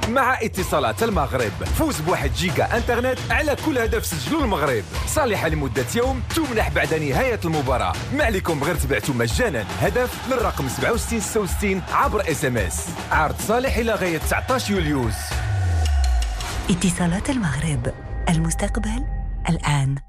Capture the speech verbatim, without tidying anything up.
مع اتصالات المغرب. فوز بواحد جيجا انترنت على كل هدف سجلوا المغرب، صالحة لمدة يوم تمنح بعد نهاية المباراة. ما عليكم غير تبعتوا مجانا هدف للرقم سبعة وستين ستة وستين عبر اس ام اس. عرض صالح إلى غاية تسعة عشر يوليوز. اتصالات المغرب، المستقبل الآن.